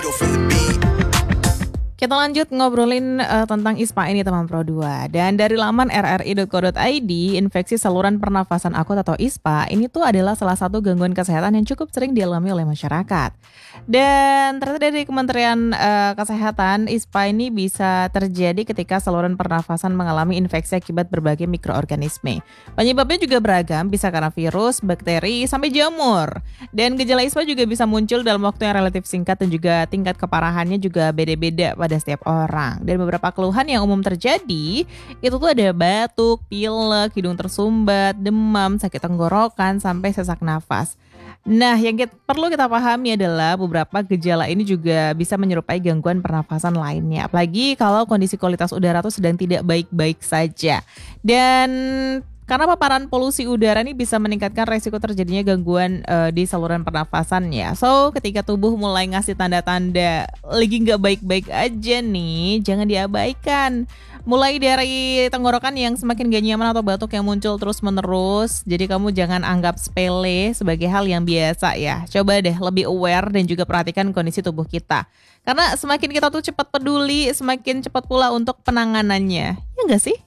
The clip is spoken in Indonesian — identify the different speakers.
Speaker 1: Kita lanjut ngobrolin tentang ISPA ini teman Pro 2. Dan dari laman rri.co.id, infeksi saluran pernafasan akut atau ISPA ini tuh adalah salah satu gangguan kesehatan yang cukup sering dialami oleh masyarakat. Dan ternyata dari Kementerian Kesehatan, ISPA ini bisa terjadi ketika saluran pernafasan mengalami infeksi akibat berbagai mikroorganisme. Penyebabnya juga beragam, bisa karena virus, bakteri, sampai jamur. Dan gejala ISPA juga bisa muncul dalam waktu yang relatif singkat dan juga tingkat keparahannya juga beda-beda pada setiap orang. Dan beberapa keluhan yang umum terjadi itu tuh ada batuk, pilek, hidung tersumbat, demam, sakit tenggorokan, sampai sesak nafas. Nah, yang perlu kita pahami adalah beberapa gejala ini juga bisa menyerupai gangguan pernafasan lainnya. Apalagi kalau kondisi kualitas udara tuh sedang tidak baik-baik saja. Dan karena paparan polusi udara ini bisa meningkatkan resiko terjadinya gangguan di saluran pernafasan ya. So, ketika tubuh mulai ngasih tanda-tanda lagi nggak baik-baik aja nih, jangan diabaikan. Mulai dari tenggorokan yang semakin gak nyaman atau batuk yang muncul terus-menerus. Jadi kamu jangan anggap sepele sebagai hal yang biasa ya. Coba deh lebih aware dan juga perhatikan kondisi tubuh kita. Karena semakin kita tuh cepat peduli, semakin cepat pula untuk penanganannya. Ya nggak sih?